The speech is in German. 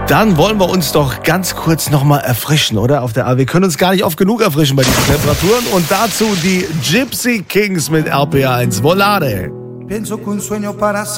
Dann wollen wir uns doch ganz kurz nochmal erfrischen, oder? Wir können uns gar nicht oft genug erfrischen bei diesen Temperaturen. Und dazu die Gypsy Kings mit RPR 1. Volare. Pienso que un sueño para